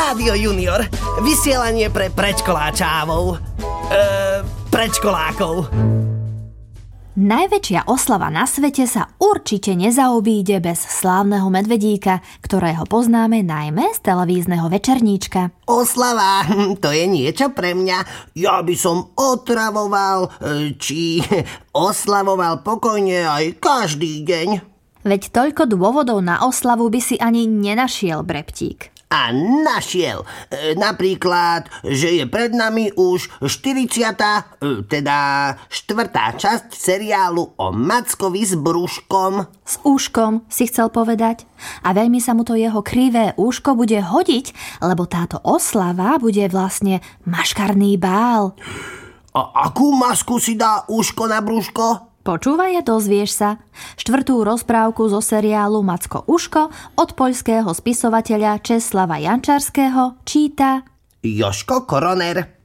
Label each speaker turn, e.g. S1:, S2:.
S1: Rádio Junior. Vysielanie pre predškoláčávov. Predškolákov.
S2: Najväčšia oslava na svete sa určite nezaobíde bez slávneho medvedíka, ktorého poznáme najmä z televízneho večerníčka.
S1: Oslava, to je niečo pre mňa. Ja by som otravoval, či oslavoval pokojne aj každý deň.
S2: Veď toľko dôvodov na oslavu by si ani nenašiel, Breptík.
S1: A našiel. Napríklad, že je pred nami už 40. teda 4. časť seriálu o Mackovi s brúškom.
S2: S úškom, si chcel povedať. A veľmi sa mu to jeho krivé úško bude hodiť, lebo táto oslava bude vlastne maškarný bál.
S1: A akú masku si dá úško na brúško?
S2: Počúvaj a dozvieš sa. 4. rozprávku zo seriálu Macko Uško od poľského spisovateľa Česlava Jančarského číta
S1: Jožko Koroner.